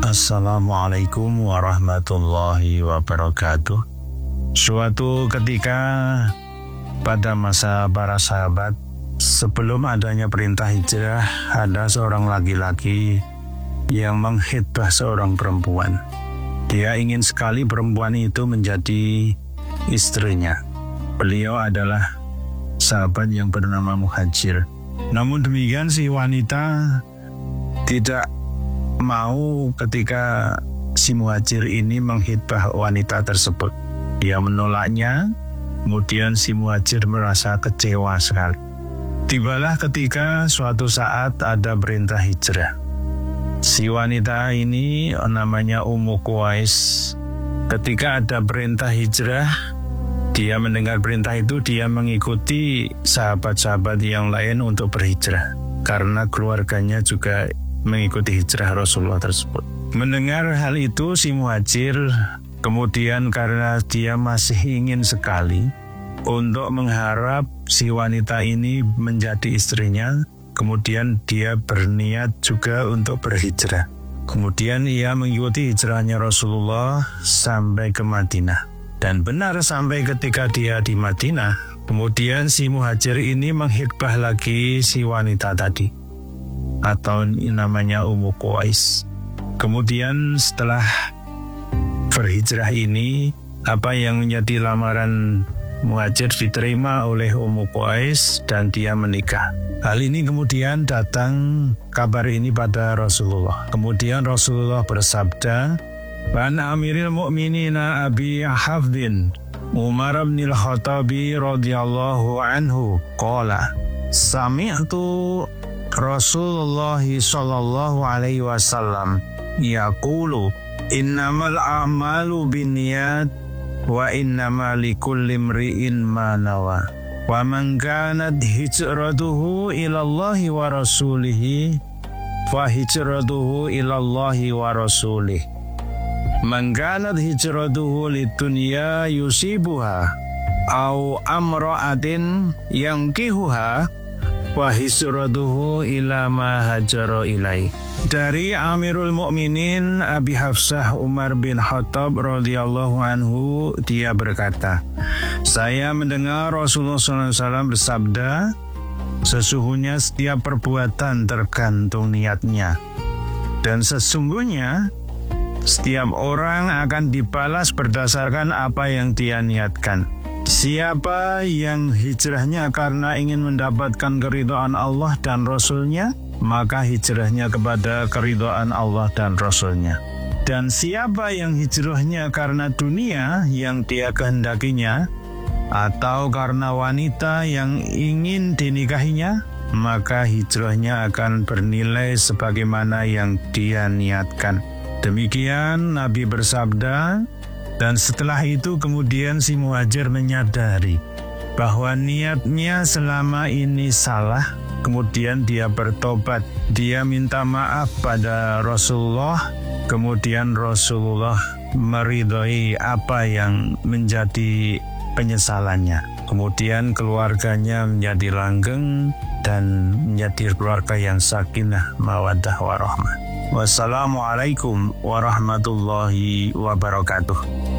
Assalamualaikum warahmatullahi wabarakatuh. Suatu ketika pada masa para sahabat, sebelum adanya perintah hijrah, ada seorang laki-laki yang menghitbah seorang perempuan. Dia ingin sekali perempuan itu menjadi istrinya. Beliau adalah sahabat yang bernama Muhajir. Namun demikian si wanita tidak mau ketika si Muhajir ini menghitbah wanita tersebut. Dia menolaknya, kemudian si Muhajir merasa kecewa sekali. Tibalah ketika suatu saat ada perintah hijrah. Si wanita ini namanya Ummu Qais. Ketika ada perintah hijrah, dia mendengar perintah itu, dia mengikuti sahabat-sahabat yang lain untuk berhijrah. Karena keluarganya juga mengikuti hijrah Rasulullah tersebut. Mendengar hal itu si Muhajir kemudian karena dia masih ingin sekali untuk mengharap si wanita ini menjadi istrinya, kemudian dia berniat juga untuk berhijrah. Kemudian ia mengikuti hijrahnya Rasulullah sampai ke Madinah. Dan benar sampai ketika dia di Madinah, kemudian si Muhajir ini menghitbah lagi si wanita tadi, atau namanya Ummu Qais. Kemudian setelah berhijrah ini, apa yang menjadi lamaran Muhajir diterima oleh Ummu Qais dan dia menikah. Hal ini kemudian datang kabar ini pada Rasulullah. Kemudian Rasulullah bersabda, "An Amiril Mu'minina Abi Hafdin Umar bin Al-Khattabi radhiyallahu anhu qala sami'tu Rasulullah sallallahu alaihi wasallam yaqulu innamal a'malu binniyat wa innamal likulli imri'in ma nawa wa man kanat hijratuhu ila Allahi wa rasulih fa hijratuhu ila Allahi wa rasulih man kanat hijratuhu lidunya yusibuha au amra'atin yankihuha wa hijratuhu ila ma hajara ilai." Dari Amirul Mukminin Abi Hafsah Umar bin Khattab radhiyallahu anhu, dia berkata, saya mendengar Rasulullah SAW bersabda, sesungguhnya setiap perbuatan tergantung niatnya, dan sesungguhnya setiap orang akan dibalas berdasarkan apa yang dia niatkan. Siapa yang hijrahnya karena ingin mendapatkan keridhaan Allah dan Rasul-Nya, maka hijrahnya kepada keridhaan Allah dan Rasul-Nya. Dan siapa yang hijrahnya karena dunia yang dia kehendakinya, atau karena wanita yang ingin dinikahinya, maka hijrahnya akan bernilai sebagaimana yang dia niatkan. Demikian Nabi bersabda. Dan setelah itu kemudian si Muhajir menyadari bahwa niatnya selama ini salah. Kemudian dia bertobat, dia minta maaf pada Rasulullah. Kemudian Rasulullah meridhoi apa yang menjadi penyesalannya. Kemudian keluarganya menjadi langgeng dan menjadi keluarga yang sakinah, mawaddah, warahmah. Wassalamualaikum warahmatullahi wabarakatuh.